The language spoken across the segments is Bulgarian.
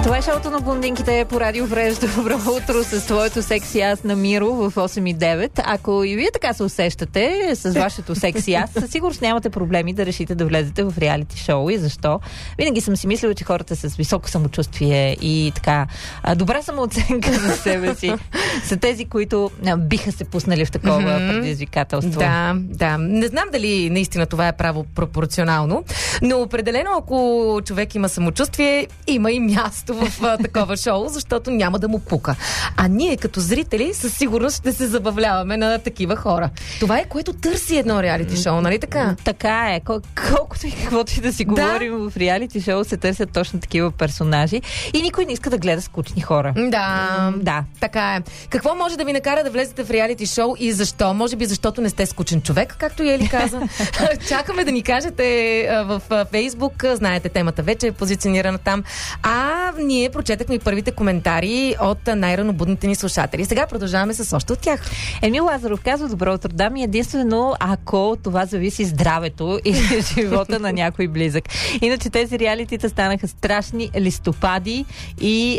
Това е шоуто на блондинките по Радио Фреш. Добро утро с твоето секси аз на Миро в 8:09. Ако и вие така се усещате с вашето секси аз, със сигурност нямате проблеми да решите да влезете в реалити шоу. И защо? Винаги съм си мислила, че хората с високо самочувствие и така добра самооценка за себе си са тези, които биха се пуснали в такова предизвикателство. Да. Не знам дали наистина това е право пропорционално, но определено ако човек има самочувствие, има и място в такова шоу, защото няма да му пука. А ние като зрители със сигурност ще се забавляваме на такива хора. Това е което търси едно реалити шоу, нали така? Така е. Колкото и каквото и да си говорим в реалити шоу, се търсят точно такива персонажи и никой не иска да гледа скучни хора. Да, така е. Какво може да ви накара да влезете в реалити шоу и защо? Може би защото не сте скучен човек, както Ели каза. Чакаме да ни кажете в Фейсбук. Знаете, темата вече е позиционирана там. Ние прочетахме и първите коментари от най-рано будните ни слушатели. Сега продължаваме с още от тях. Емил Лазаров казва: добро утро, дами, единствено ако това зависи здравето и живота на някой близък. Иначе тези реалитита станаха страшни листопади и...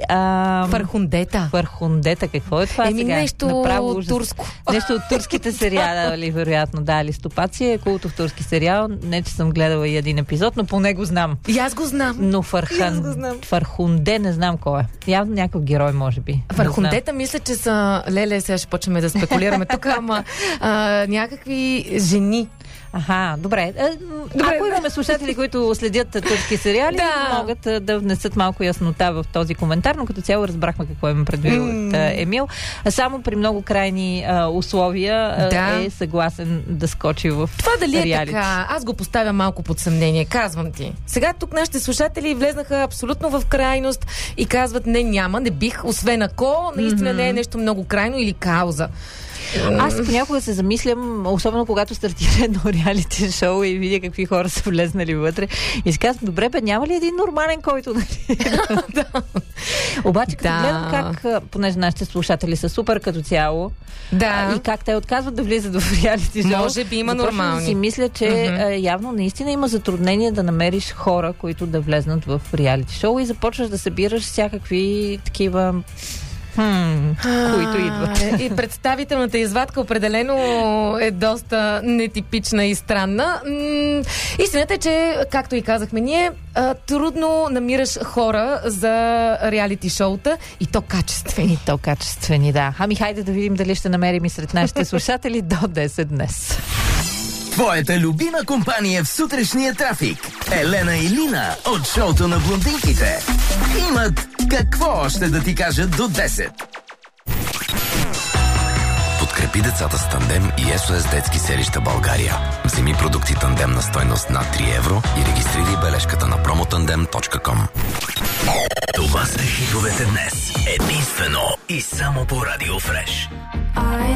Фархундета. Какво е това сега? Нещо турско. Нещо от турските сериали, вероятно. Да, листопад си е култов турски сериал. Не, че съм гледала и един епизод, но поне го знам. И аз го знам. Но Фархунде не знам кой е. Явно някакъв герой, може би. Фархундета мисля, че са... Леле, сега ще почваме да спекулираме тук, ама някакви жени. Добре. Ако имаме слушатели, които следят турски сериали, могат да внесат малко яснота в този коментар, но като цяло разбрахме какво има предвид Емил. Само при много крайни условия е съгласен да скочи в това дали реалити. Е така? Аз го поставя малко под съмнение, казвам ти. Сега тук нашите слушатели влезнаха абсолютно в крайност и казват: не бих, освен ако наистина не е нещо много крайно или кауза. Аз понякога се замислям, особено когато стартира едно реалити шоу и видя какви хора са влезнали вътре и си казвам: добре бе, няма ли един нормален, който... Обаче като гледам как, понеже нашите слушатели са супер като цяло, и как те отказват да влизат в реалити шоу, може би има нормални. Да си мисля, че явно наистина има затруднение да намериш хора, които да влезнат в реалити шоу и започваш да събираш всякакви такива които идват. И представителната извадка определено е доста нетипична и странна. Истината е, че, както и казахме ние, трудно намираш хора за реалити шоута и то качествени. Да. Хайде да видим дали ще намерим и сред нашите слушатели до 10 днес. Твоята любима компания в сутрешния трафик. Елена и Лина от шоуто на блондинките имат какво още да ти кажат до 10. Подкрепи децата с Тандем и СОС Детски селища България. Вземи продукти Тандем на стойност над 3 евро и регистрирай бележката на promotandem.com. Това са хитовете днес. Единствено и само по Радио Фреш.